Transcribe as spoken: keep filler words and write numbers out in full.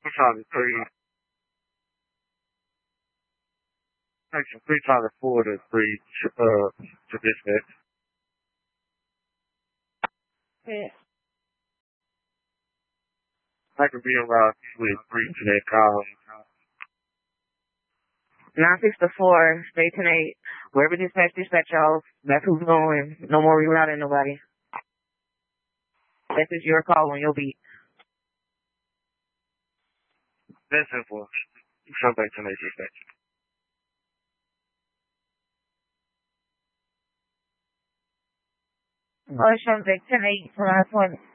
What time is three? Section three times four to three uh to dispatch. Yeah. I could be around with three to that call. nine six to four, stay ten eight. Wherever dispatch, dispatch y'all. That's who's going. No more rerouting nobody. This is your call on your beat. That's simple. Come back to that dispatch. Oh, it's from ten eight, last one.